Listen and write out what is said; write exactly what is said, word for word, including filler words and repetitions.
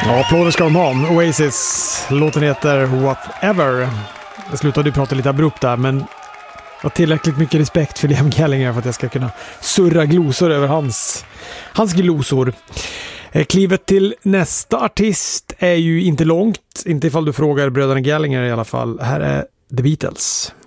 Ja, applåder ska de ha. Oasis, låten heter Whatever. Jag slutade ju prata lite abrupt där, men jag har tillräckligt mycket respekt för Liam Gallagher för att jag ska kunna surra glosor över hans, hans glosor. Klivet till nästa artist är ju inte långt, inte ifall du frågar bröderna Gallagher i alla fall. Här är The Beatles.